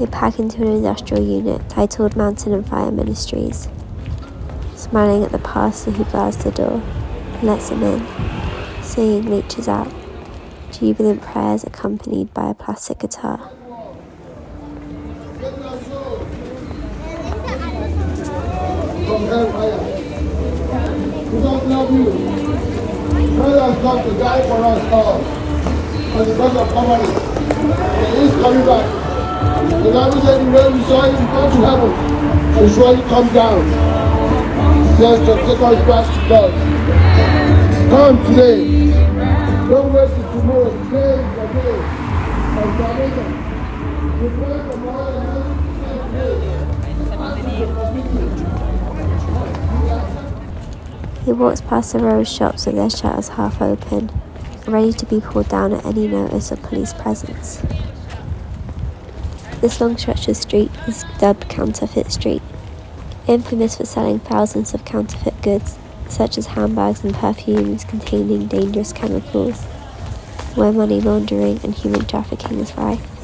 They pack into an industrial unit titled Mountain and Fire Ministries, smiling at the pastor who bars the door and lets him in, singing Reaches Out, jubilant prayers accompanied by a plastic guitar. From hellfire. We don't love you. God has come to die for us all. And because of Calvary, He is coming back. The Bible said the way we saw Him come to heaven, and surely come down. Just to take us back to God. Come today. Don't wait till tomorrow. Today is the day of salvation. Prepare for more than 90% He walks past the row of shops with their shutters half open, ready to be pulled down at any notice of police presence. This long stretch of street is dubbed Counterfeit Street, infamous for selling thousands of counterfeit goods, such as handbags and perfumes containing dangerous chemicals, where money laundering and human trafficking is rife.